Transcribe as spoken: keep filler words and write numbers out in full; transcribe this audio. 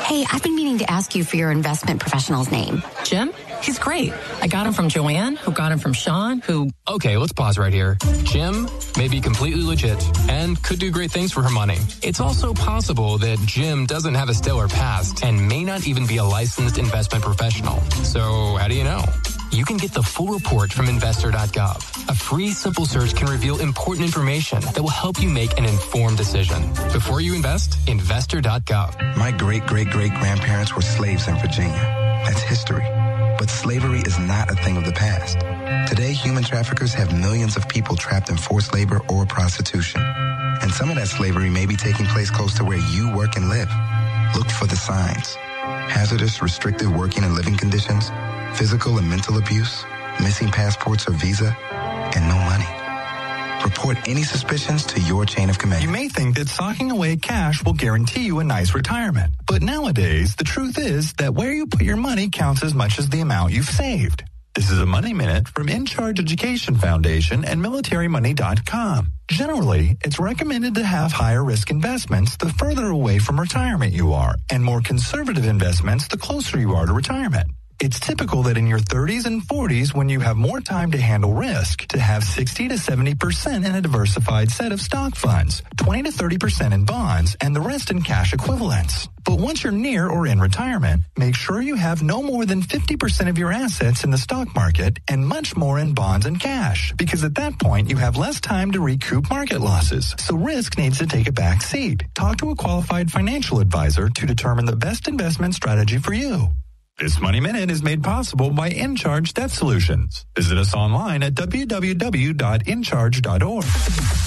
Hey, I've been meaning to ask you for your investment professional's name. Jim? He's great. I got him from Joanne, who got him from Sean, who... Okay, let's pause right here. Jim may be completely legit and could do great things for her money. It's also possible that Jim doesn't have a stellar past and may not even be a licensed investment professional. So how do you know? You can get the full report from investor dot gov. A free, simple search can reveal important information that will help you make an informed decision. Before you invest, investor dot gov. My great-great-great-grandparents were slaves in Virginia. That's history. But slavery is not a thing of the past. Today, human traffickers have millions of people trapped in forced labor or prostitution. And some of that slavery may be taking place close to where you work and live. Look for the signs. Hazardous, restrictive working and living conditions, physical and mental abuse, missing passports or visa, and no money. Report any suspicions to your chain of command. You may think that socking away cash will guarantee you a nice retirement. But nowadays, the truth is that where you put your money counts as much as the amount you've saved. This is a Money Minute from In Charge Education Foundation and military money dot com. Generally, it's recommended to have higher risk investments the further away from retirement you are, and more conservative investments the closer you are to retirement. It's typical that in your thirties and forties, when you have more time to handle risk, to have sixty to seventy percent in a diversified set of stock funds, twenty to thirty percent in bonds, and the rest in cash equivalents. But once you're near or in retirement, make sure you have no more than fifty percent of your assets in the stock market and much more in bonds and cash, because at that point, you have less time to recoup market losses. So risk needs to take a back seat. Talk to a qualified financial advisor to determine the best investment strategy for you. This Money Minute is made possible by InCharge Debt Solutions. Visit us online at w w w dot in charge dot org.